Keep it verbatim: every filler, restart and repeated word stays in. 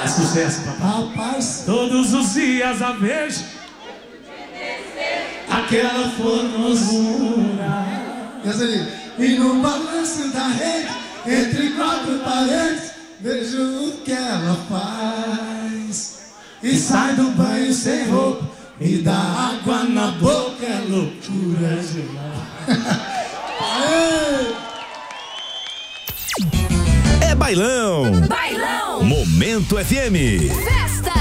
É sucesso, papai. Rapaz, Todos os dias a vejo aquela formosura. e essa ali. E no balanço da rede, entre quatro paredes, vejo o que ela faz. E sai do banho sem roupa, e dá água na boca, é loucura geral. É bailão. Bailão. Momento F M. Festa.